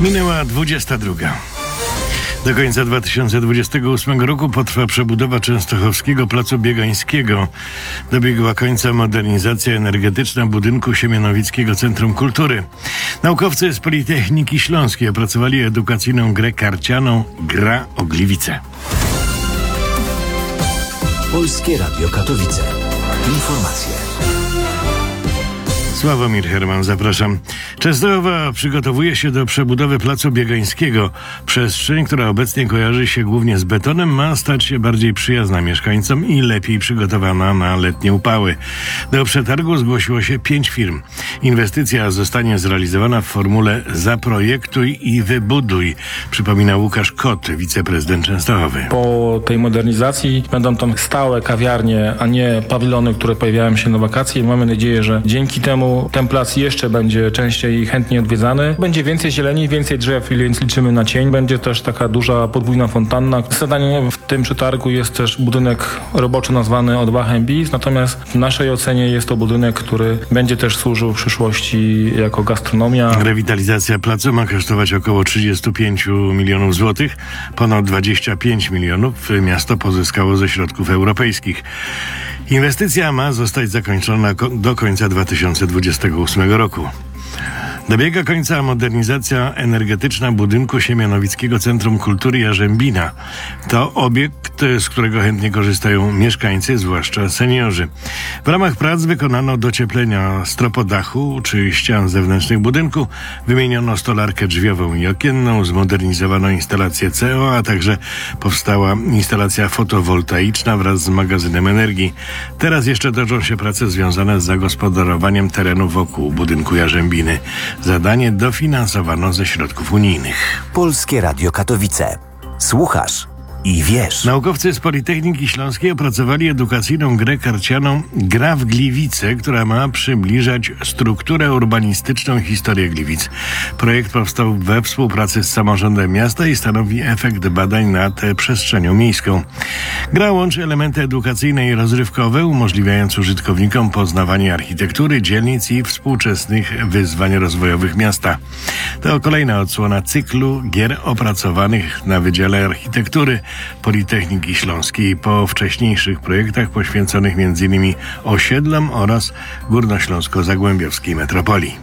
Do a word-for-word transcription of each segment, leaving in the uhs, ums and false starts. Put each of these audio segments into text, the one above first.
Minęła dwudziesta druga. Do końca dwa tysiące dwudziestego ósmego roku potrwa przebudowa częstochowskiego Placu Biegańskiego. Dobiegła końca modernizacja energetyczna budynku Siemianowickiego Centrum Kultury. Naukowcy z Politechniki Śląskiej opracowali edukacyjną grę karcianą Gra o Gliwice. Polskie Radio Katowice. Informacje. Sławomir Herman, zapraszam. Częstochowa przygotowuje się do przebudowy Placu Biegańskiego. Przestrzeń, która obecnie kojarzy się głównie z betonem, ma stać się bardziej przyjazna mieszkańcom i lepiej przygotowana na letnie upały. Do przetargu zgłosiło się pięć firm. Inwestycja zostanie zrealizowana w formule zaprojektuj i wybuduj, przypomina Łukasz Kot, wiceprezydent Częstochowy. Po tej modernizacji będą tam stałe kawiarnie, a nie pawilony, które pojawiają się na wakacje. Mamy nadzieję, że dzięki temu ten plac jeszcze będzie częściej i chętnie odwiedzany. Będzie więcej zieleni, więcej drzew, więc liczymy na cień. Będzie też taka duża podwójna fontanna. Zadaniem w tym przetargu jest też budynek roboczy nazwany O dwa Hembis, natomiast w naszej ocenie jest to budynek, który będzie też służył w przyszłości jako gastronomia. Rewitalizacja placu ma kosztować około trzydzieści pięć milionów złotych. Ponad dwadzieścia pięć milionów miasto pozyskało ze środków europejskich. Inwestycja ma zostać zakończona do końca dwa tysiące dwudziestego ósmego roku. Dobiega końca modernizacja energetyczna budynku Siemianowickiego Centrum Kultury Jarzębina. To obiekt, z którego chętnie korzystają mieszkańcy, zwłaszcza seniorzy. W ramach prac wykonano docieplenia stropodachu czy ścian zewnętrznych budynku, wymieniono stolarkę drzwiową i okienną, zmodernizowano instalację C O, a także powstała instalacja fotowoltaiczna wraz z magazynem energii. Teraz jeszcze toczą się prace związane z zagospodarowaniem terenu wokół budynku Jarzębiny. Zadanie dofinansowano ze środków unijnych. Polskie Radio Katowice. Słuchasz i wiesz. Naukowcy z Politechniki Śląskiej opracowali edukacyjną grę karcianą Gra w Gliwice, która ma przybliżać strukturę urbanistyczną i historię Gliwic. Projekt powstał we współpracy z samorządem miasta i stanowi efekt badań nad przestrzenią miejską. Gra łączy elementy edukacyjne i rozrywkowe, umożliwiając użytkownikom poznawanie architektury, dzielnic i współczesnych wyzwań rozwojowych miasta. To kolejna odsłona cyklu gier opracowanych na Wydziale Architektury Politechniki Śląskiej po wcześniejszych projektach poświęconych między innymi osiedlom oraz górnośląsko-zagłębiowskiej metropolii.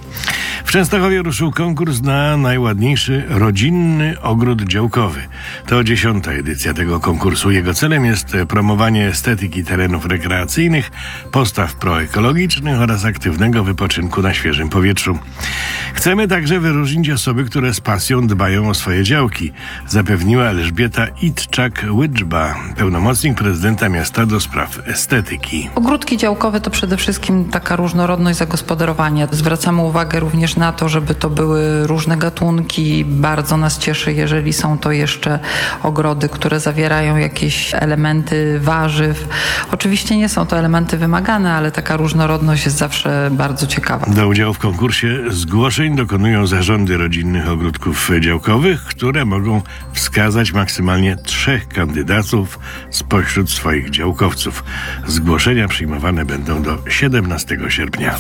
W Częstochowie ruszył konkurs na najładniejszy rodzinny ogród działkowy. To dziesiąta edycja tego konkursu. Jego celem jest promowanie estetyki terenów rekreacyjnych, postaw proekologicznych oraz aktywnego wypoczynku na świeżym powietrzu. Chcemy także wyróżnić osoby, które z pasją dbają o swoje działki, zapewniła Elżbieta Itczak-Łydżba, pełnomocnik prezydenta miasta do spraw estetyki. Ogródki działkowe to przede wszystkim taka różnorodność zagospodarowania. Zwracamy uwagę również na to, żeby to były różne gatunki. Bardzo nas cieszy, jeżeli są to jeszcze ogrody, które zawierają jakieś elementy warzyw. Oczywiście nie są to elementy wymagane, ale taka różnorodność jest zawsze bardzo ciekawa. Do udziału w konkursie zgłoszeń dokonują zarządy rodzinnych ogródków działkowych, które mogą wskazać maksymalnie trzech kandydatów spośród swoich działkowców. Zgłoszenia przyjmowane będą do siedemnastego sierpnia.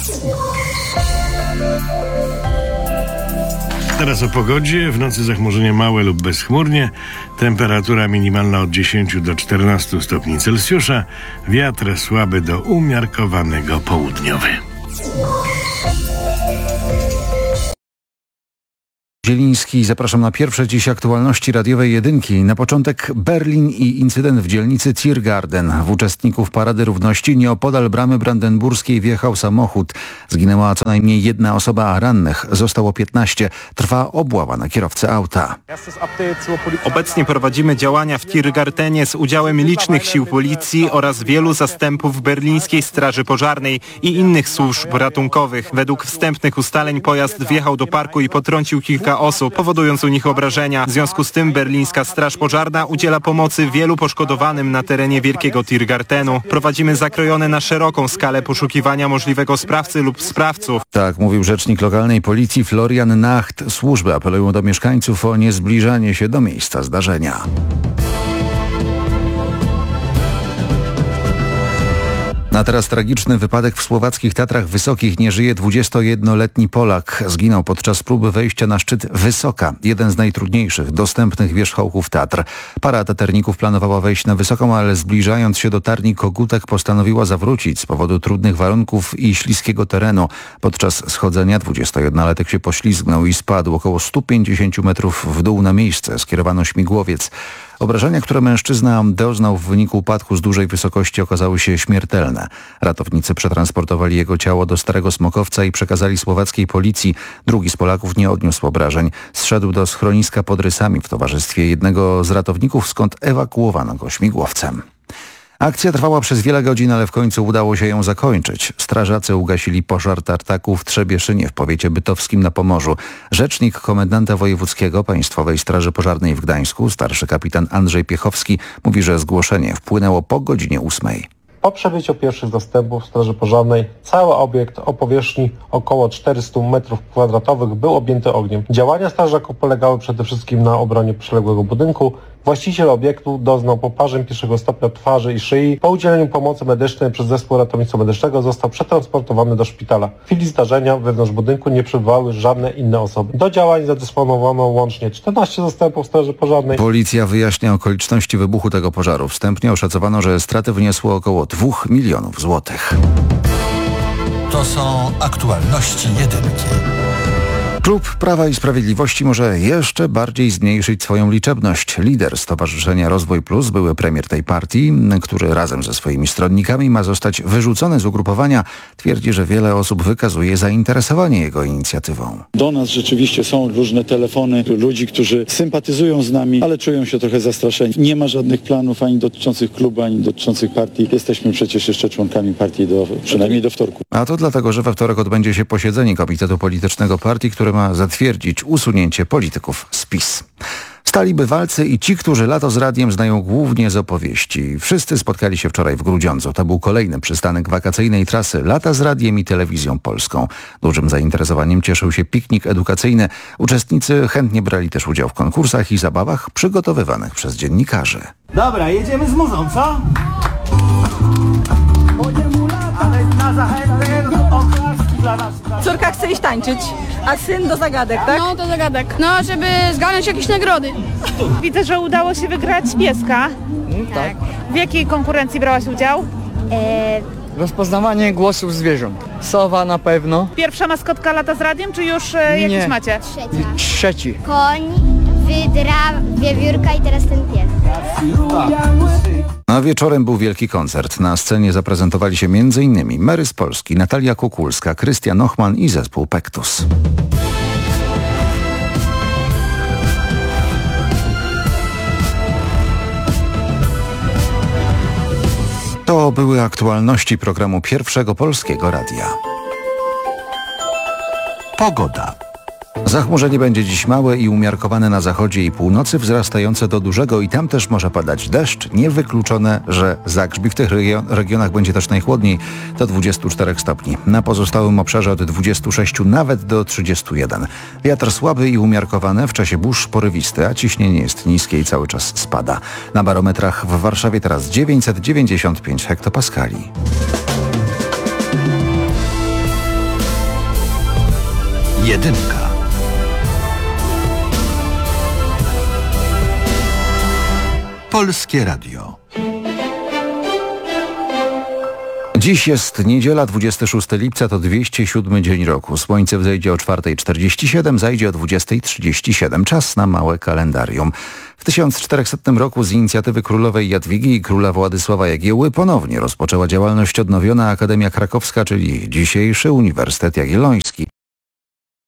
Teraz o pogodzie. W nocy zachmurzenie małe lub bezchmurnie. Temperatura minimalna od dziesięciu do czternastu stopni Celsjusza. Wiatr słaby do umiarkowanego południowy. Zieliński, zapraszam na pierwsze dziś aktualności radiowej jedynki. Na początek Berlin i incydent w dzielnicy Tiergarten. W uczestników Parady Równości nieopodal bramy brandenburskiej wjechał samochód. Zginęła co najmniej jedna osoba, a rannych zostało piętnaście. Trwa obława na kierowcę auta. Obecnie prowadzimy działania w Tiergartenie z udziałem licznych sił policji oraz wielu zastępów berlińskiej Straży Pożarnej i innych służb ratunkowych. Według wstępnych ustaleń pojazd wjechał do parku i potrącił kilka osób, powodując u nich obrażenia. W związku z tym berlińska Straż Pożarna udziela pomocy wielu poszkodowanym na terenie Wielkiego Tiergartenu. Prowadzimy zakrojone na szeroką skalę poszukiwania możliwego sprawcy lub sprawców. Tak mówił rzecznik lokalnej policji Florian Nacht. Służby apelują do mieszkańców o niezbliżanie się do miejsca zdarzenia. A teraz tragiczny wypadek w słowackich Tatrach Wysokich. Nie żyje dwudziestojednoletni Polak. Zginął podczas próby wejścia na szczyt Wysoka, jeden z najtrudniejszych dostępnych wierzchołków Tatr. Para taterników planowała wejść na Wysoką, ale zbliżając się do Tarni Kogutek postanowiła zawrócić z powodu trudnych warunków i śliskiego terenu. Podczas schodzenia dwudziestojednolatek się poślizgnął i spadł około stu pięćdziesięciu metrów w dół na miejsce. Skierowano śmigłowiec. Obrażenia, które mężczyzna doznał w wyniku upadku z dużej wysokości, okazały się śmiertelne. Ratownicy przetransportowali jego ciało do Starego Smokowca i przekazali słowackiej policji. Drugi z Polaków nie odniósł obrażeń. Zszedł do schroniska pod Rysami w towarzystwie jednego z ratowników, skąd ewakuowano go śmigłowcem. Akcja trwała przez wiele godzin, ale w końcu udało się ją zakończyć. Strażacy ugasili pożar tartaku w Trzebieszynie w powiecie bytowskim na Pomorzu. Rzecznik komendanta wojewódzkiego Państwowej Straży Pożarnej w Gdańsku, starszy kapitan Andrzej Piechowski, mówi, że zgłoszenie wpłynęło po godzinie ósmej. Po przebyciu pierwszych zastępów Straży Pożarnej cały obiekt o powierzchni około czterystu metrów kwadratowych był objęty ogniem. Działania strażaków polegały przede wszystkim na obronie przyległego budynku. Właściciel obiektu doznał poparzeń pierwszego stopnia twarzy i szyi. Po udzieleniu pomocy medycznej przez zespół ratownictwa medycznego został przetransportowany do szpitala. W chwili zdarzenia wewnątrz budynku nie przebywały żadne inne osoby. Do działań zadysponowano łącznie czternaście zastępów Straży Pożarnej. Policja wyjaśnia okoliczności wybuchu tego pożaru. Wstępnie oszacowano, że straty wyniosły około dwóch milionów złotych. To są aktualności jedynki. Klub Prawa i Sprawiedliwości może jeszcze bardziej zmniejszyć swoją liczebność. Lider Stowarzyszenia Rozwój Plus, były premier tej partii, który razem ze swoimi stronnikami ma zostać wyrzucony z ugrupowania, twierdzi, że wiele osób wykazuje zainteresowanie jego inicjatywą. Do nas rzeczywiście są różne telefony ludzi, którzy sympatyzują z nami, ale czują się trochę zastraszeni. Nie ma żadnych planów ani dotyczących klubu, ani dotyczących partii. Jesteśmy przecież jeszcze członkami partii do, przynajmniej do wtorku. A to dlatego, że we wtorek odbędzie się posiedzenie Komitetu Politycznego Partii, które ma zatwierdzić usunięcie polityków z PiS. Stali bywalcy i ci, którzy lato z radiem znają głównie z opowieści. Wszyscy spotkali się wczoraj w Grudziądzu. To był kolejny przystanek wakacyjnej trasy Lata z Radiem i Telewizją Polską. Dużym zainteresowaniem cieszył się piknik edukacyjny. Uczestnicy chętnie brali też udział w konkursach i zabawach przygotowywanych przez dziennikarzy. Dobra, jedziemy z muzą, co? Ale na zachętę oklaski dla nas. Córka chce iść tańczyć, a syn do zagadek, tak? No, do zagadek. No, żeby zgarnąć jakieś nagrody. Widzę, że udało się wygrać pieska. Tak. W jakiej konkurencji brałaś udział? E... Rozpoznawanie głosów zwierząt. Sowa na pewno. Pierwsza maskotka Lata z Radiem, czy już e, jakieś Nie. macie? Trzecia. Trzeci. Koń, wydra, wiewiórka i teraz ten pies. A wieczorem był wielki koncert. Na scenie zaprezentowali się m in Mary z Polski, Natalia Kukulska, Krystian Ochman i zespół Pektus. To były aktualności programu Pierwszego Polskiego Radia. Pogoda. Zachmurzenie będzie dziś małe i umiarkowane na zachodzie i północy, wzrastające do dużego i tam też może padać deszcz. Niewykluczone, że Zagrzbi w tych region, regionach będzie też najchłodniej, do dwudziestu czterech stopni. Na pozostałym obszarze od dwudziestu sześciu nawet do trzydziestu jeden. Wiatr słaby i umiarkowany, w czasie burz porywisty, a ciśnienie jest niskie i cały czas spada. Na barometrach w Warszawie teraz dziewięćset dziewięćdziesiąt pięć hektopaskali. Jedynka. Polskie Radio. Dziś jest niedziela, dwudziestego szóstego lipca, to dwieście siódmy dzień roku. Słońce wzejdzie o czwartej czterdzieści siedem, zajdzie o dwudziestej trzydzieści siedem. Czas na małe kalendarium. W tysiąc czterysta roku z inicjatywy królowej Jadwigi i króla Władysława Jagiełły ponownie rozpoczęła działalność odnowiona Akademia Krakowska, czyli dzisiejszy Uniwersytet Jagielloński.